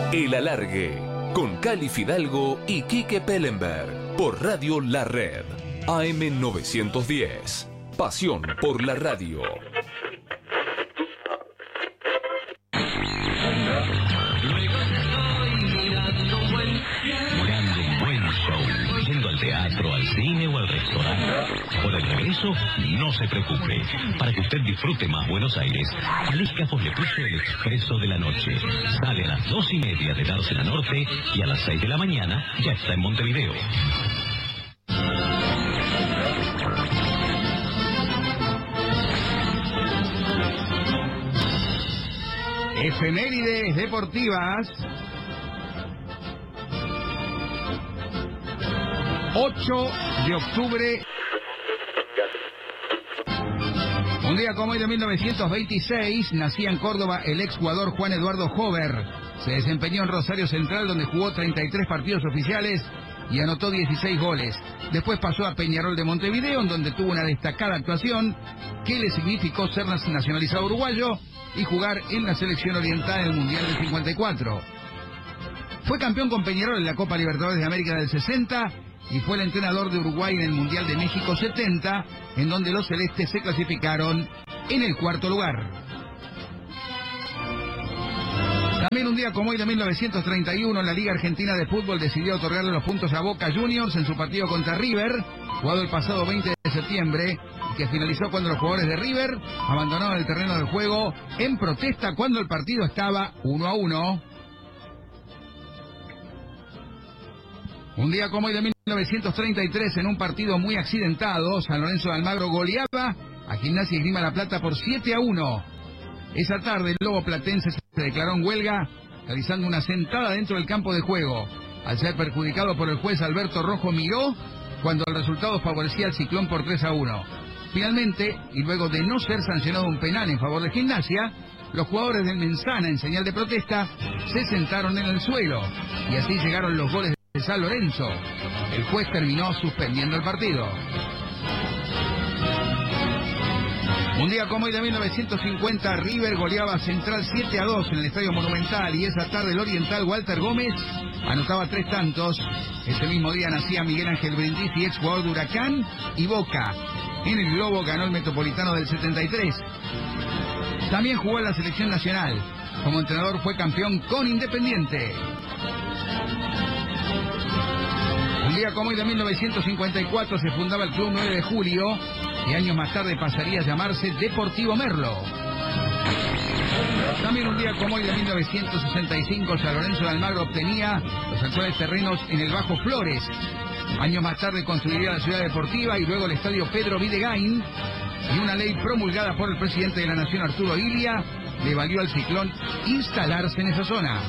El Alargue, con Cali Fidalgo y Quique Pellenberg, por Radio La Red, AM 910. Pasión por la radio. Mirando un buen show, yendo al teatro, al cine o al restaurante. Por el regreso, no se preocupe. Para que usted disfrute más Buenos Aires, Alícafos le puso el expreso de la noche. Sale a las 2:30 de Dársena Norte y a las 6 de la mañana ya está en Montevideo. Efemérides deportivas. 8 de octubre. Un día como hoy de 1926, nacía en Córdoba el exjugador Juan Eduardo Jover. Se desempeñó en Rosario Central, donde jugó 33 partidos oficiales y anotó 16 goles. Después pasó a Peñarol de Montevideo, en donde tuvo una destacada actuación que le significó ser nacionalizado uruguayo y jugar en la selección oriental en el Mundial del 54. Fue campeón con Peñarol en la Copa Libertadores de América del 60 y fue el entrenador de Uruguay en el Mundial de México 70, en donde los celestes se clasificaron en el cuarto lugar. También un día como hoy de 1931, la Liga Argentina de Fútbol decidió otorgarle los puntos a Boca Juniors en su partido contra River, jugado el pasado 20 de septiembre, y que finalizó cuando los jugadores de River abandonaron el terreno del juego en protesta cuando el partido estaba 1-1. Un día como hoy de 1933, en un partido muy accidentado, San Lorenzo de Almagro goleaba a Gimnasia y Esgrima La Plata por 7-1. Esa tarde el Lobo Platense se declaró en huelga, realizando una sentada dentro del campo de juego. Al ser perjudicado por el juez Alberto Rojo, miró cuando el resultado favorecía al Ciclón por 3-1. Finalmente, y luego de no ser sancionado un penal en favor de Gimnasia, los jugadores del Mensana, en señal de protesta, se sentaron en el suelo, y así llegaron los goles de San Lorenzo. El juez terminó suspendiendo el partido. Un día como hoy de 1950, River goleaba a Central 7-2 en el Estadio Monumental, y esa tarde el oriental Walter Gómez anotaba 3 tantos. Ese mismo día nacía Miguel Ángel Brindisi, ex jugador de Huracán y Boca. En el Globo ganó el Metropolitano del 73. También jugó en la selección nacional. Como entrenador fue campeón con Independiente. Un día como hoy de 1954 se fundaba el Club 9 de Julio, y años más tarde pasaría a llamarse Deportivo Merlo. También un día como hoy de 1965, San Lorenzo de Almagro obtenía los actuales terrenos en el Bajo Flores. Años más tarde construiría la Ciudad Deportiva y luego el Estadio Pedro Videgain, y una ley promulgada por el presidente de la Nación, Arturo Illia, le valió al Ciclón instalarse en esa zona.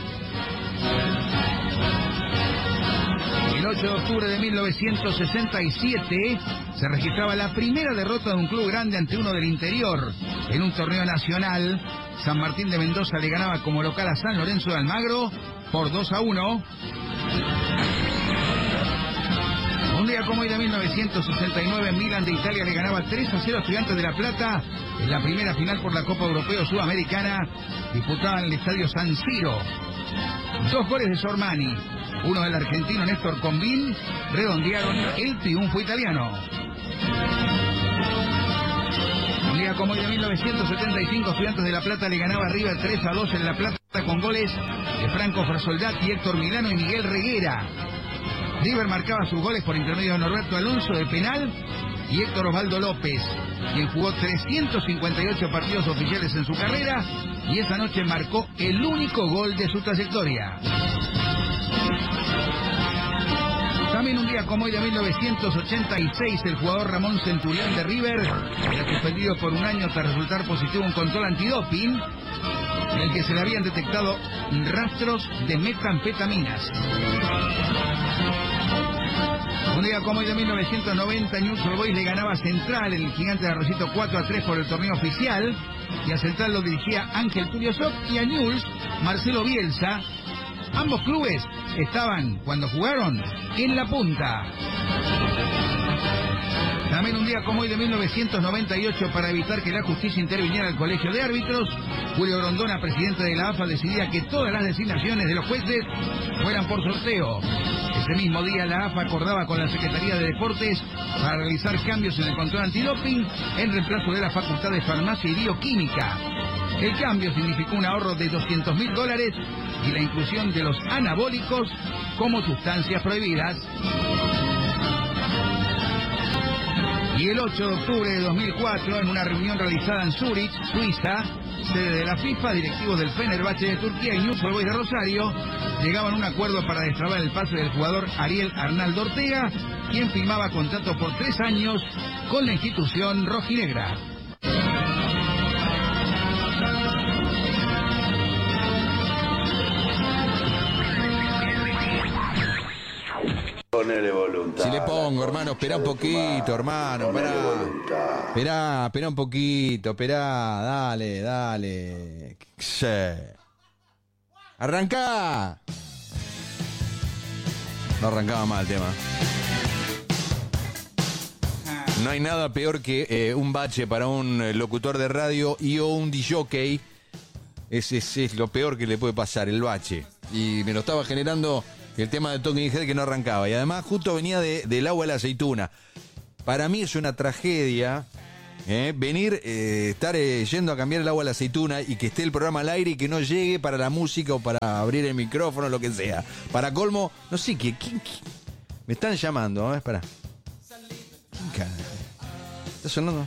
El 8 de octubre de 1967 se registraba la primera derrota de un club grande ante uno del interior. En un torneo nacional, San Martín de Mendoza le ganaba como local a San Lorenzo de Almagro por 2-1. Un día como hoy de 1969, Milan de Italia le ganaba 3-0 a Estudiantes de La Plata en la primera final por la Copa Europea Sudamericana, disputada en el Estadio San Siro. 2 goles de Sormani, uno del argentino Néstor Combín, redondearon el triunfo italiano. Un día como hoy de 1975, Estudiantes de La Plata le ganaba a River 3-2 en La Plata con goles de Franco Frasoldat y Héctor Milano y Miguel Reguera. River marcaba sus goles por intermedio de Norberto Alonso de penal y Héctor Osvaldo López, quien jugó 358 partidos oficiales en su carrera y esa noche marcó el único gol de su trayectoria. También un día como hoy de 1986, el jugador Ramón Centurión de River era suspendido por 1 año tras resultar positivo en control antidoping, en el que se le habían detectado rastros de metanfetaminas. Un día como hoy de 1990, Newell's Old Boys le ganaba a Central en el Gigante de Arroyito 4-3 por el torneo oficial, y a Central lo dirigía Ángel Tulio Soc y a Newell's Marcelo Bielsa. Ambos clubes estaban, cuando jugaron, en la punta. También un día como hoy de 1998, para evitar que la justicia interviniera al colegio de árbitros, Julio Grondona, presidente de la AFA, decidía que todas las designaciones de los jueces fueran por sorteo. Ese mismo día la AFA acordaba con la Secretaría de Deportes para realizar cambios en el control antidoping en reemplazo de la Facultad de Farmacia y Bioquímica. El cambio significó un ahorro de $200.000 y la inclusión de los anabólicos como sustancias prohibidas. Y el 8 de octubre de 2004, en una reunión realizada en Zúrich, Suiza, sede de la FIFA, directivos del Fenerbahce de Turquía y Newell's Old Boys de Rosario llegaban a un acuerdo para destrabar el pase del jugador Ariel Arnaldo Ortega, quien firmaba contrato por 3 años con la institución rojinegra. Ponele voluntad. Si le pongo, hermano, esperá un poquito, hermano, esperá un poquito, dale. Sí. ¡Arrancá! No arrancaba mal el tema. No hay nada peor que un bache para un locutor de radio y o un disjockey. Ese es lo peor que le puede pasar, el bache. Y me lo estaba generando el tema de Talking Head, que no arrancaba. Y además justo venía del agua de la aceituna. Para mí es una tragedia venir, estar yendo a cambiar el agua de la aceituna y que esté el programa al aire y que no llegue para la música o para abrir el micrófono, lo que sea. Para colmo, no sé, ¿quién? Me están llamando, espera. ¿Quién carajo? ¿Está sonando?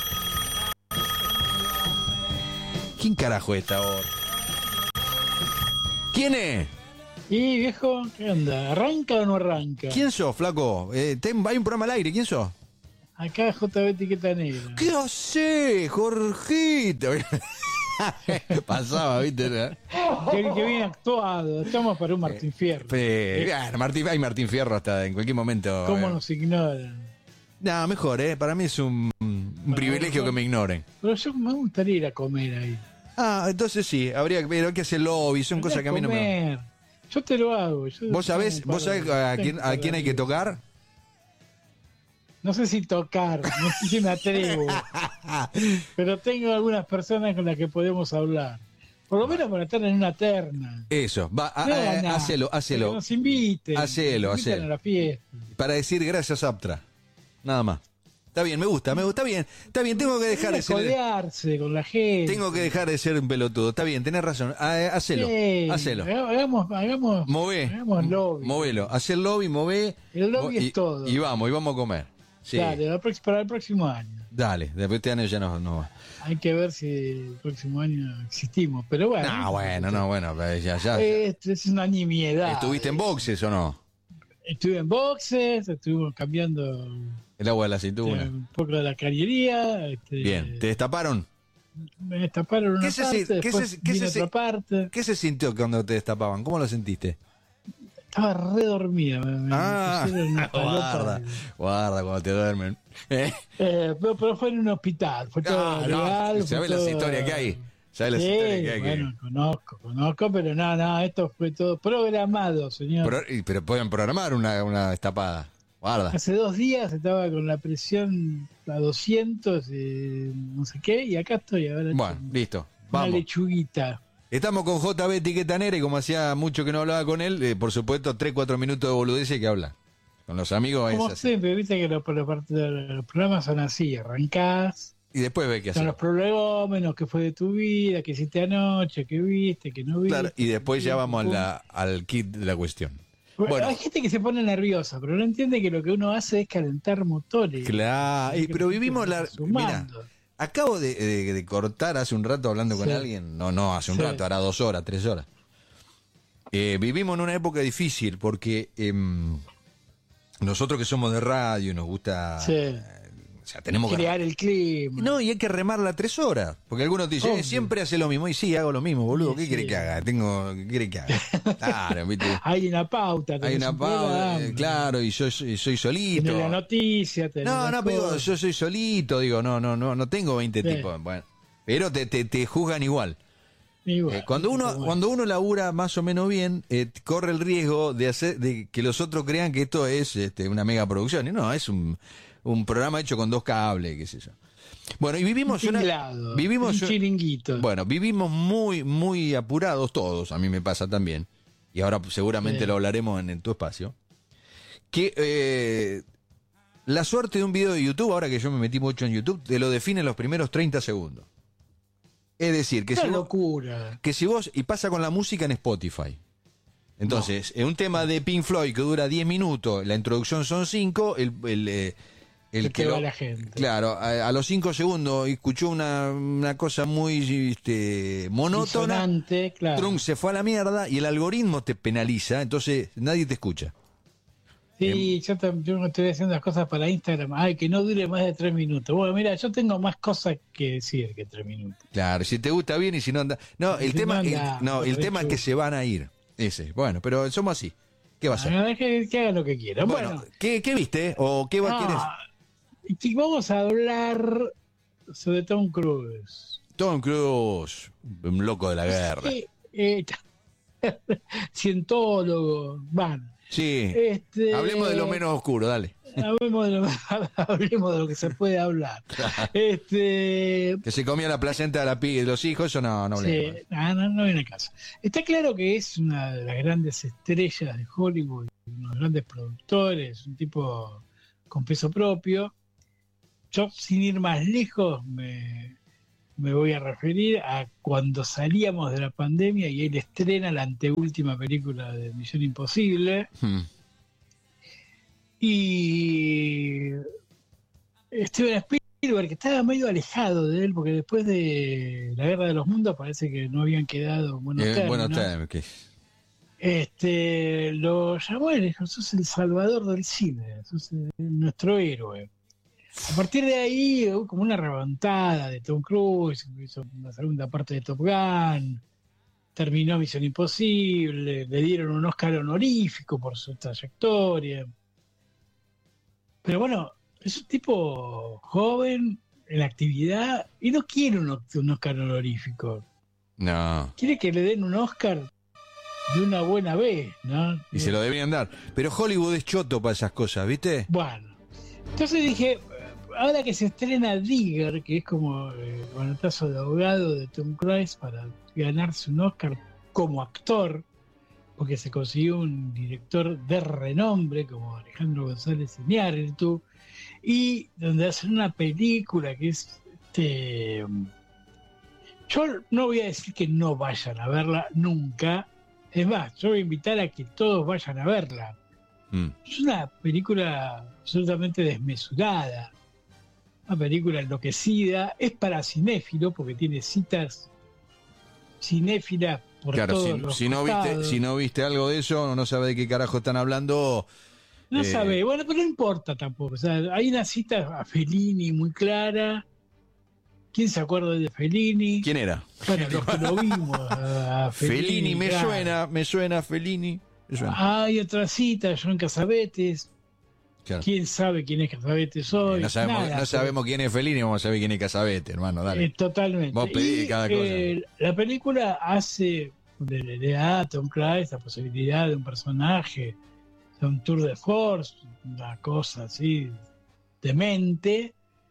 ¿Quién carajo es esta hora? ¿Quién es? Y viejo, ¿qué onda? ¿Arranca o no arranca? ¿Quién sos, flaco? Hay un programa al aire, ¿quién sos? Acá JB Etiqueta Negra. ¿Qué haces, Jorgito? Pasaba, ¿viste? Que bien actuado. Estamos para un Martín Fierro. Hay Martín Fierro hasta en cualquier momento. ¿Cómo nos ignoran? No, mejor, para mí es un privilegio que me ignoren. Pero yo me gustaría ir a comer ahí. Ah, entonces sí, habría que hacer lobby, son cosas que a mí no me... Yo te lo hago. ¿Vos sabés a quién hay que tocar? No sé si tocar, no sé si me atrevo. Pero tengo algunas personas con las que podemos hablar. Por lo menos para estar en una terna. Eso, hacelo. Que nos inviten. Hacelo. A la fiesta. Para decir gracias, Aptra. Nada más. Está bien, me gusta bien. Está bien, tengo que dejar de ser... codearse con la gente. Tengo que dejar de ser un pelotudo. Está bien, tenés razón. Hacelo. Hagamos lobby. Movelo. Hacer lobby, mové. El lobby es todo. Y vamos a comer. Sí. Dale, para el próximo año. Dale, después de este año ya no va. Hay que ver si el próximo año existimos, pero bueno. Ya. Es una nimiedad. ¿Estuviste en boxes o no? Estuve en boxes, estuvimos cambiando... El agua de la aceituna. Un poco de la cañería. Bien, ¿te destaparon? Me destaparon una otra parte. ¿Qué se sintió cuando te destapaban? ¿Cómo lo sentiste? Estaba re dormida. Guarda cuando te duermen. Pero fue en un hospital. Fue todo legal. ¿Sabes las historias que hay? Bueno, conozco, pero nada, esto fue todo programado, señor. Pero pueden programar una destapada. Guarda. Hace 2 días estaba con la presión a 200, no sé qué, y acá estoy ahora. Bueno, listo. Vamos. Una lechuguita. Estamos con JB Etiqueta Negra y como hacía mucho que no hablaba con él, por supuesto 3-4 minutos de boludeces que habla. Con los amigos como siempre, viste que los programas son así, arrancás. Y después ve qué hacer. Son los prolegómenos, qué fue de tu vida, qué hiciste anoche, qué viste, qué no viste. Claro, y después ya vamos al kit de la cuestión. Bueno, hay gente que se pone nerviosa, pero no entiende que lo que uno hace es calentar motores. Claro, pero vivimos Mira, acabo de cortar hace un rato hablando con alguien. No, hace un rato, hará 2 horas, 3 horas. Vivimos en una época difícil porque nosotros que somos de radio nos gusta... O sea, tenemos que crear el clima. No, y hay que remarla 3 horas. Porque algunos dicen, siempre hace lo mismo. Y sí, hago lo mismo, boludo. ¿Qué quiere que haga? ¿Qué quiere que haga? Claro, ¿viste? Hay una pauta. Hay una pauta, claro, y yo soy solito. Tenés la noticia. No, pero yo soy solito, digo, no tengo 20 tipos. Bueno, pero te juzgan igual. Cuando uno labura más o menos bien, corre el riesgo de que los otros crean que esto es una mega producción. Y no, es un un programa hecho con 2 cables, qué sé yo. Bueno, y vivimos un chiringuito. Bueno, vivimos muy, muy apurados todos, a mí me pasa también, y ahora seguramente lo hablaremos en tu espacio, que la suerte de un video de YouTube, ahora que yo me metí mucho en YouTube, te lo define en los primeros 30 segundos. Es decir, que si vos, y pasa con la música en Spotify. Entonces, un tema de Pink Floyd que dura 10 minutos, la introducción son 5, el que va la gente. Claro, a los 5 segundos escuchó una cosa muy monótona, disonante, claro. Trump se fue a la mierda y el algoritmo te penaliza, entonces nadie te escucha. Sí, yo estoy haciendo las cosas para Instagram. Ay, que no dure más de 3 minutos. Bueno, mira, yo tengo más cosas que decir que 3 minutos. Claro, si te gusta bien y si no anda. No, el tema es que se van a ir. Ese. Bueno, pero somos así. ¿Qué va a hacer? Que hagan lo que quieran. Bueno, ¿qué viste? ¿O qué quieres? Vamos a hablar sobre Tom Cruise. Tom Cruise, un loco de la guerra. Cientólogo, van. Sí, hablemos de lo menos oscuro, dale. Hablemos de lo que se puede hablar. Que se comía la placenta de los hijos, eso no hablemos. Sí, no viene a caso. Está claro que es una de las grandes estrellas de Hollywood, uno de los grandes productores, un tipo con peso propio. Yo, sin ir más lejos, me voy a referir a cuando salíamos de la pandemia y él estrena la anteúltima película de Misión Imposible. Y Steven Spielberg, que estaba medio alejado de él, porque después de la Guerra de los Mundos parece que no habían quedado buenos términos. Lo llamó y le dijo: sos el salvador del cine, sos nuestro héroe. A partir de ahí, como una remontada de Tom Cruise, hizo una segunda parte de Top Gun, terminó Misión Imposible, le dieron un Oscar honorífico por su trayectoria. Pero bueno, es un tipo joven, en actividad, y no quiere un Oscar honorífico. No. Quiere que le den un Oscar de una buena vez, ¿no? Y se lo deberían dar. Pero Hollywood es choto para esas cosas, ¿viste? Bueno, entonces dije, ahora que se estrena Digger, que es como el manotazo de ahogado de Tom Cruise para ganarse un Oscar como actor, porque se consiguió un director de renombre como Alejandro González Iñárritu, y donde hacen una película que es yo no voy a decir que no vayan a verla nunca, es más, yo voy a invitar a que todos vayan a verla. Es una película absolutamente desmesurada, una película enloquecida, es para cinéfilo porque tiene citas cinéfilas por todos los costados. Si no viste algo de eso, no sabes de qué carajo están hablando. No sabe, bueno, pero no importa tampoco. O sea, hay una cita a Fellini muy clara. ¿Quién se acuerda de Fellini? ¿Quién era? Bueno, los que lo vimos. A Fellini, me suena Fellini. Hay otra cita, John Cassavetes. Claro. ¿Quién sabe quién es Cassavetes hoy? No sabemos quién es Fellini, vamos a saber quién es Cassavetes, hermano, dale. Totalmente. Vos pedís cada cosa. La película le da a Tom Cruise la posibilidad de un personaje, de un tour de force, una cosa así demente,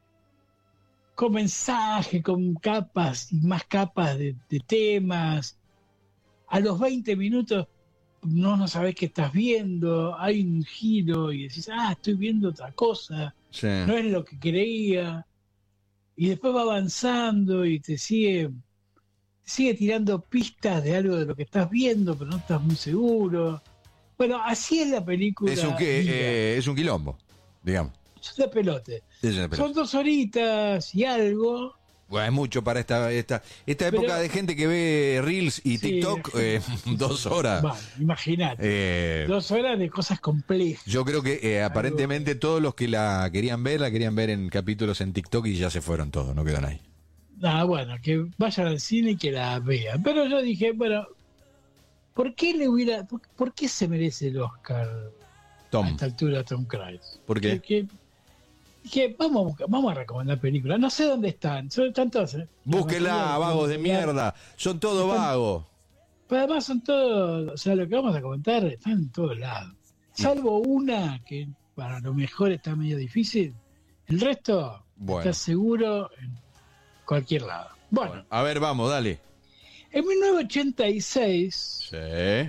con mensaje, con capas y más capas de temas. A los 20 minutos no sabés qué estás viendo, hay un giro y decís, estoy viendo otra cosa, sí. No es lo que creía, y después va avanzando y te sigue tirando pistas de algo de lo que estás viendo, pero no estás muy seguro. Bueno, así es la película. Es un quilombo, digamos. Es una pelote. Son 2 horitas y algo. Bueno, es mucho para esta época de gente que ve Reels y TikTok, 2 horas. Bueno, imagínate. 2 horas de cosas complejas. Yo creo que aparentemente todos los que la querían ver en capítulos en TikTok y ya se fueron todos, no quedan ahí. Bueno, que vayan al cine y que la vean. Pero yo dije, bueno, ¿por qué se merece el Oscar a esta altura Tom Cruise? ¿Por qué? Dije, vamos a recomendar películas. No sé dónde están. Están todas. Búsquenla, vagos de mierda. Son todos vagos. Pero además son todos. O sea, lo que vamos a comentar están en todos lados. Salvo una que para lo mejor está medio difícil, El resto Bueno. está seguro en cualquier lado. Bueno, A ver, vamos, dale. en 1986, Sí.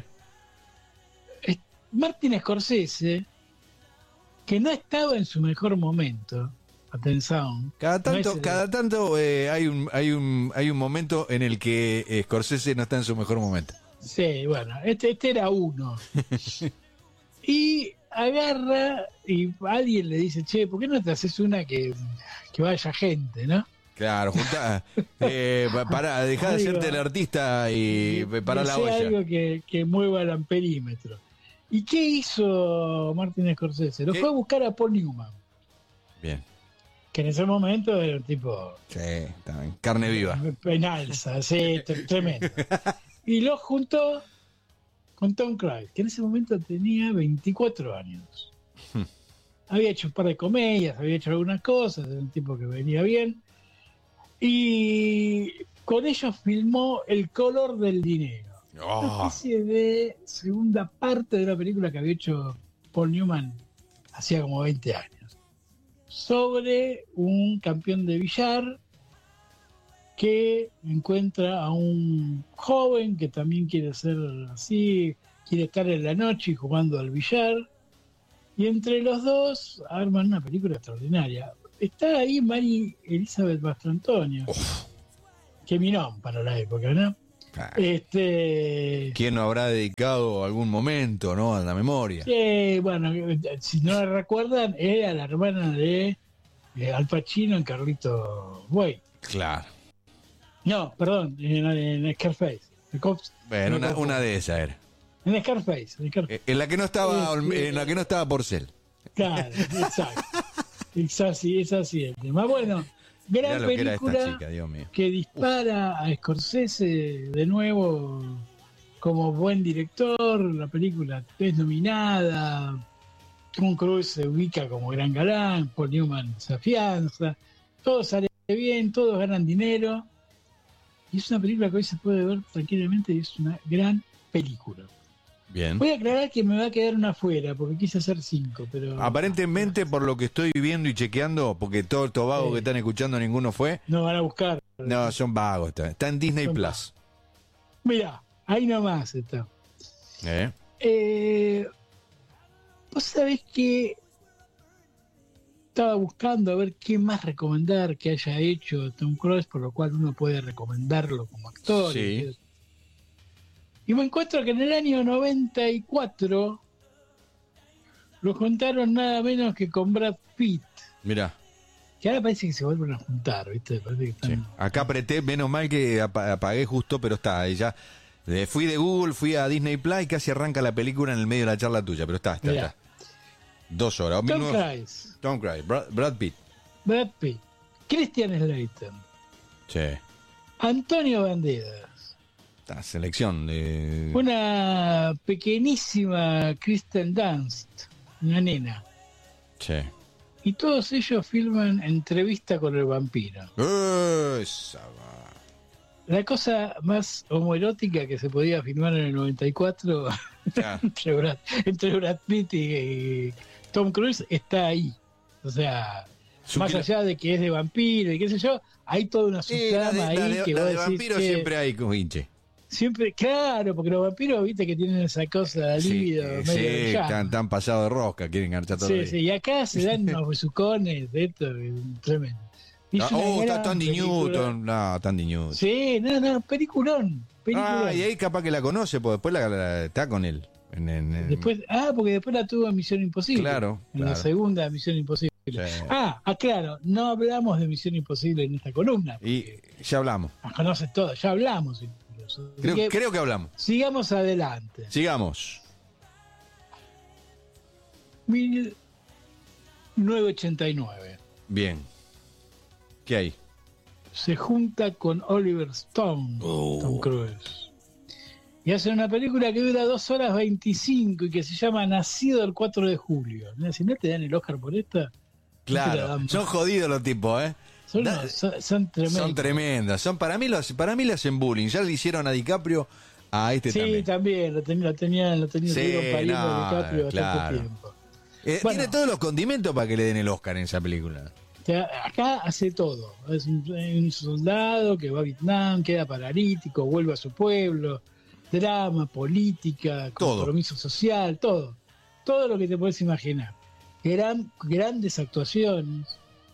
Martin Scorsese, que no estaba en su mejor momento, atención. Cada tanto, no es- cada tanto hay un momento en el que Scorsese no está en su mejor momento. Sí, bueno, este era uno. Y agarra y alguien le dice, che, ¿por qué no te haces una que vaya gente, no? Claro, junta, para, dejá de Algo- serte el artista y para la sea olla. algo que mueva el amperímetro. ¿Y qué hizo Martin Scorsese? Lo ¿Qué? fue a buscar a Paul Newman, Bien, que en ese momento era un tipo sí, está en carne viva. en alza, sí, tremendo. Y lo juntó con Tom Cruise, que en ese momento tenía 24 años. Había hecho un par de comedias, había hecho algunas cosas, era un tipo que venía bien. Y con ellos filmó El color del dinero. Una Oh, especie de segunda parte de una película que había hecho Paul Newman hacía como 20 años. Sobre un campeón de billar que encuentra a un joven que también quiere ser así, quiere estar en la noche y jugando al billar. Y entre los dos arman una película extraordinaria. Está ahí Mary Elizabeth Mastrantonio. Qué minón para la época, ¿no? ¿quién no habrá dedicado algún momento, no, a la memoria? Bueno, si no la recuerdan, era la hermana de Al Pacino en Carlito Way. Claro. No, perdón, en Scarface. Bueno, Me una de esas era. En Scarface. En la que no estaba, Sí. en la que no estaba Porcel. Claro, exacto. Es así el tema. Bueno, Mirá gran lo que era esta película chica, Dios mío. que dispara a Scorsese de nuevo como buen director. La película es nominada. Tom Cruise se ubica como gran galán. Paul Newman se afianza. Todo sale bien, todos ganan dinero. Y es una película que hoy se puede ver tranquilamente y es una gran película. Bien. Voy a aclarar que me va a quedar una afuera porque quise hacer 5, pero Aparentemente, por lo que estoy viendo y chequeando, porque todos estos vagos Sí. que están escuchando, ninguno fue. no van a buscar. No, son vagos. Está en Disney Son Plus. Mira, ahí nomás está. ¿Eh? Vos sabés que estaba buscando a ver qué más recomendar que haya hecho Tom Cruise, por lo cual uno puede recomendarlo como actor. Sí. Y me encuentro que en el año 94 lo juntaron nada menos que con Brad Pitt. Mirá. Que ahora parece que se vuelven a juntar, ¿viste? Parece que están... Sí. Acá apreté, menos mal que apagué justo, pero está, ahí ya. Fui de Google, fui a Disney Plus y casi arranca la película en el medio de la charla tuya, pero está. Mirá. 2 horas. Tom Cruise, Tom Cruise, Brad Pitt. Brad Pitt, Christian Slater, Sí. Antonio Banderas, Esta selección de. una pequeñísima Kristen Dunst, una nena. Sí. Y todos ellos filman Entrevista con el vampiro. Esa va. La cosa más homoerótica que se podía filmar en el 94 Ya. entre Brad Pitt y Tom Cruise está ahí. O sea, Su más kilo- allá de que es de vampiro y qué sé yo, hay toda una Sí, subtrama ahí que la vos de decís vampiro que siempre hay con hinche. siempre, claro, porque los vampiros, viste que tienen esa cosa líbida, Sí, medio de llama. están pasados de rosca, quieren garchar todo Sí, el sí, día. y acá se dan unos besucones de esto, tremendo. Hizo una Está gran Tandy película. Newton. No, Tandy Newton. Sí, no, peliculón. Ah, y ahí capaz que la conoce, porque después está con él. Después, porque después la tuvo en Misión Imposible. Claro, En la claro. segunda Misión Imposible. Sí. Claro, no hablamos de Misión Imposible en esta columna. Y ya hablamos. Las conoces todas, ya hablamos incluso. Así que Creo que hablamos. sigamos adelante. Sigamos. 1989. Bien. ¿Qué hay? Se junta con Oliver Stone, Tom Cruise. Y hace una película que dura 2 horas 25 y que se llama Nacido el 4 de julio. Mira, si no te dan el Oscar por esta, no te la Claro. dan Son más. jodidos los tipos, ¿eh? Son, Da- son tremendos. Son tremendas. Para mí le hacen bullying. Ya le hicieron a DiCaprio, a este Sí, también. también, lo tenía Sí, pariendo no, DiCaprio bastante claro. tiempo. Tiene todos los condimentos para que le den el Oscar en esa película. Acá hace todo. Es un soldado que va a Vietnam, queda paralítico, vuelve a su pueblo, drama, política, Todo. compromiso social, todo. Todo lo que te puedes imaginar. Grandes actuaciones.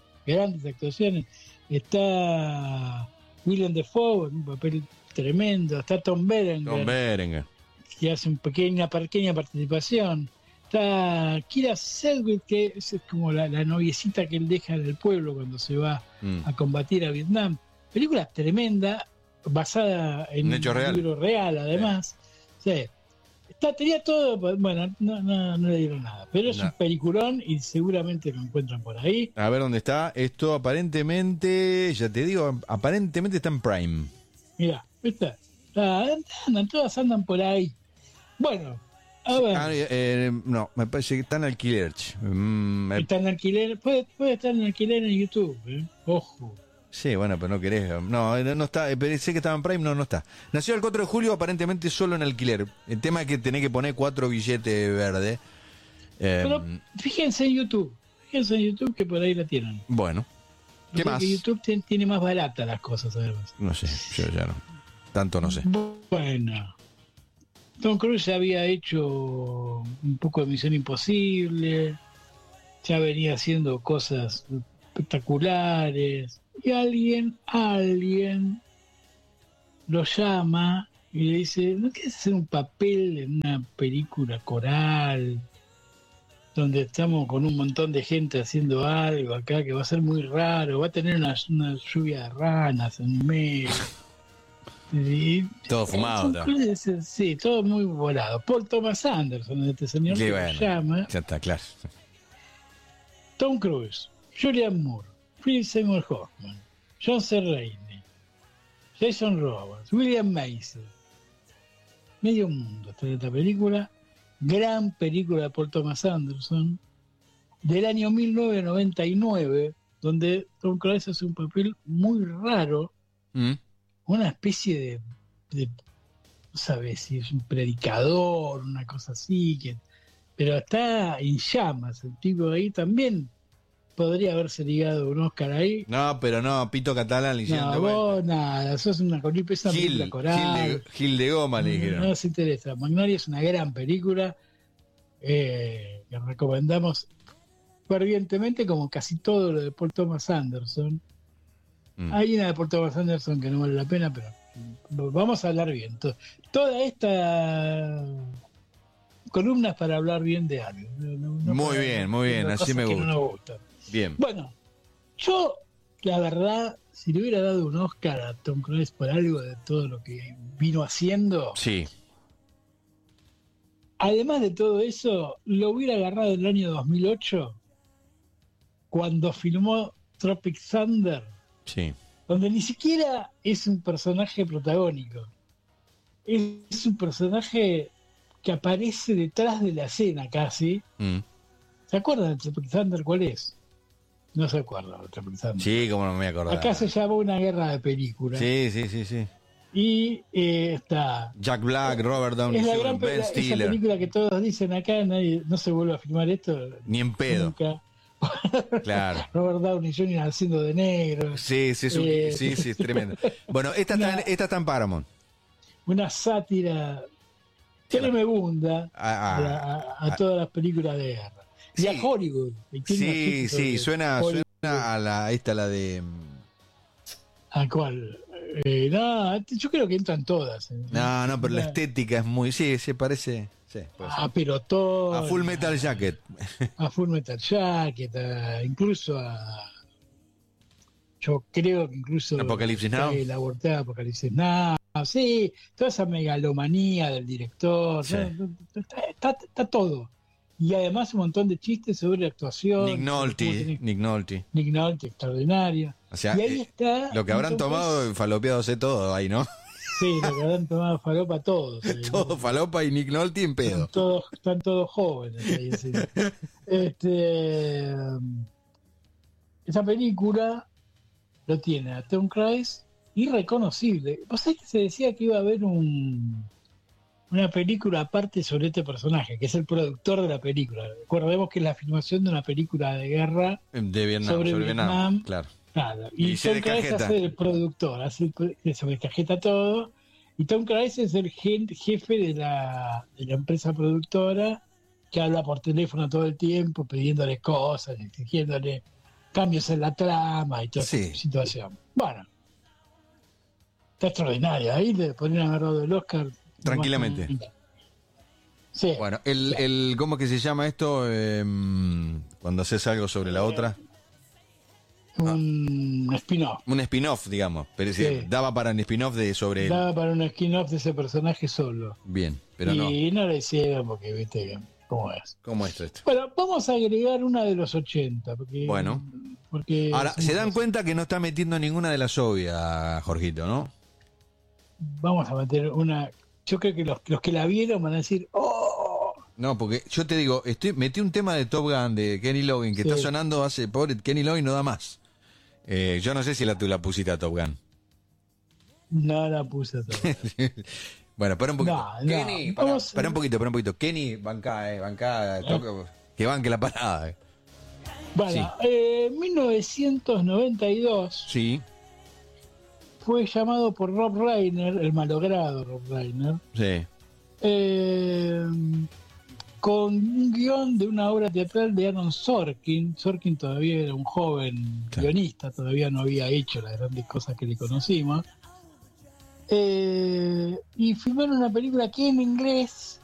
Está Willem Dafoe, un papel tremendo. Está Tom Berenger, que hace una pequeña participación. Está Kira Sedgwick, que es como la noviecita que él deja en el pueblo cuando se va a combatir a Vietnam. Película tremenda, basada en un hecho real. libro real, además. Sí. Tenía todo, bueno, no le dieron nada, pero es un peliculón y seguramente lo encuentran por ahí. A ver dónde está. Esto aparentemente, ya te digo, aparentemente está en Prime. Mirá, ¿viste? Todas andan por ahí. Bueno, a ver. No, me parece que está en alquiler. Está en alquiler, puede estar en alquiler en YouTube, ¿eh? Ojo. Sí, bueno, pero no querés. No está. Pensé que estaba en Prime, no está. Nació el 4 de julio, aparentemente solo en alquiler. El tema es que tenés que poner 4 billetes verdes. Pero fíjense en YouTube. Que por ahí la tienen. Bueno. ¿Qué más? Que YouTube tiene más barata las cosas, además. No sé, yo ya no. Tanto no sé. Bueno. Tom Cruise ya había hecho un poco de Misión Imposible. Ya venía haciendo cosas espectaculares. Y alguien lo llama y le dice, ¿no quieres hacer un papel en una película coral donde estamos con un montón de gente haciendo algo acá que va a ser muy raro, va a tener una lluvia de ranas en el medio? Y, todo fumado. Sí, todo muy volado. Paul Thomas Anderson, este señor sí, que bueno, lo llama. ya está, claro. Tom Cruise, Julianne Moore, Philip Seymour Hoffman, John C. Reilly, Jason Robards, William Macy. Medio mundo está en esta película. Gran película de Paul Thomas Anderson del año 1999, donde Tom Cruise hace un papel muy raro, una especie de no sabes si es un predicador, una cosa así, pero está en llamas. El tipo ahí también podría haberse ligado un Oscar ahí. No, pero no, Pito Catalán le hicieron no, de vuelta. vos nada, sos una película coral. Gil de Goma le dijeron. No nos interesa. Magnolia es una gran película que recomendamos fervientemente, como casi todo lo de Paul Thomas Anderson. Hay una de Paul Thomas Anderson que no vale la pena, pero vamos a hablar bien. Toda esta columna es para hablar bien de algo. No muy bien, así me gusta. No nos gustan. Bien. Bueno, yo, la verdad, si le hubiera dado un Oscar a Tom Cruise por algo de todo lo que vino haciendo, sí. Además de todo eso, lo hubiera agarrado en el año 2008, cuando filmó Tropic Thunder, sí, donde ni siquiera es un personaje protagónico. Es un personaje que aparece detrás de la escena casi. ¿Se acuerdan de Tropic Thunder cuál es? No se acuerda de Tropic Thunder. Sí, como no me acordaba. Acá se llamó Una guerra de películas. Sí. Y está Jack Black, Robert Downey Jr., Ben Stiller. Esa película que todos dicen acá, no se vuelve a filmar esto. Ni en pedo. Nunca. Claro. Robert Downey Jr. haciendo de negro. Sí, es tremendo. Bueno, esta está en Paramount. Una sátira tremenda a todas las películas de guerra. Y a Hollywood. Sí, suena a la de... ¿A cuál? No, yo creo que entran todas. No, pero la estética es muy... Sí, se parece... Sí, a Pelotón. A Full Metal Jacket. A Full Metal Jacket, incluso yo creo que incluso... Apocalipsis Now. La abortada Apocalipsis Now. Sí, toda esa megalomanía del director. Sí. Está todo. Y además un montón de chistes sobre actuación. Nick Nolte, extraordinario. O sea, y ahí está. Lo que habrán tomado y falopeadose todo ahí, ¿no? Sí, lo que habrán tomado falopa todos. Todo falopa y Nick Nolte en pedo. Están todos jóvenes ahí. Esa película lo tiene a Tom Cruise irreconocible. ¿Vos sabés que se decía que iba a haber un una película aparte sobre este personaje, que es el productor de la película. Recordemos que es la filmación de una película de guerra De Vietnam, sobre Vietnam. claro. Claro. Y se Tom Cruise descajeta. hace el productor, se descajeta todo. Y Tom Cruise es el jefe de la empresa productora, que habla por teléfono todo el tiempo, pidiéndole cosas, exigiéndole cambios en la trama y toda Sí. esa situación. Bueno, está extraordinaria. Ahí le podrían haber dado el Oscar. Tranquilamente. Sí. Bueno, ¿cómo que se llama esto? Cuando haces algo sobre la otra. Un spin-off. Un spin-off, digamos. Pero Sí. daba para un spin-off sobre él. Daba para un spin-off de ese personaje solo. Bien, pero no. y no lo hicieron porque, viste, cómo es. ¿Cómo esto? Bueno, vamos a agregar una de los 80. Bueno. Porque Ahora, se dan cuenta que no está metiendo ninguna de las obvias, Jorgito, ¿no? Vamos a meter una. Yo creo que los que la vieron van a decir, ¡oh! No, porque yo te digo, metí un tema de Top Gun de Kenny Loggins que Sí. está sonando hace, pobre Kenny Loggins no da más. Yo no sé si tú la pusiste a Top Gun. No la puse todavía. Bueno, para un poquito. No, Kenny, vamos- para un poquito. Kenny, bancá, que banque la parada. Bueno, 1992 Sí, fue llamado por Rob Reiner, el malogrado Rob Reiner, sí. con un guión de una obra teatral de Aaron Sorkin. Sorkin todavía era un joven Claro. guionista, todavía no había hecho las grandes cosas que le conocimos. Y filmaron una película que en inglés